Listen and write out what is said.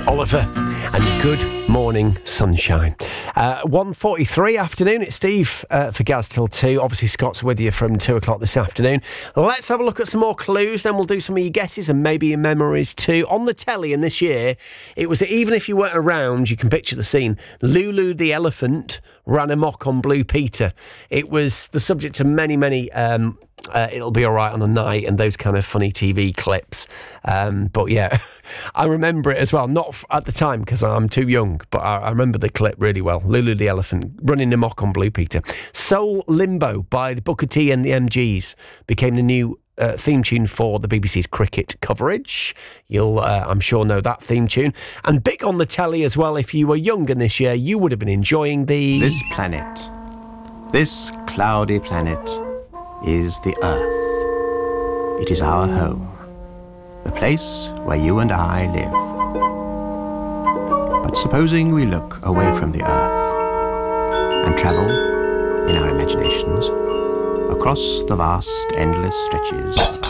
Oliver and Good Morning Sunshine. 1:43 afternoon, it's Steve for Gaz till 2. Obviously Scott's with you from 2 o'clock this afternoon. Let's have a look at some more clues, then we'll do some of your guesses and maybe your memories too. On the telly in this year, it was that even if you weren't around, you can picture the scene. Lulu the elephant ran amok on Blue Peter. It was the subject of many It'll Be Alright on a Night and those kind of funny TV clips. But yeah, I remember it as well. Not at the time because I'm too young, but I remember the clip really well. Lulu the elephant running amok on Blue Peter. Soul Limbo by Booker T and the MGs became the new theme tune for the BBC's cricket coverage. You'll, I'm sure, know that theme tune. And big on the telly as well, if you were younger this year, you would have been enjoying the... This planet, this cloudy planet, is the Earth. It is our home, the place where you and I live. But supposing we look away from the Earth and travel, in our imaginations, across the vast, endless stretches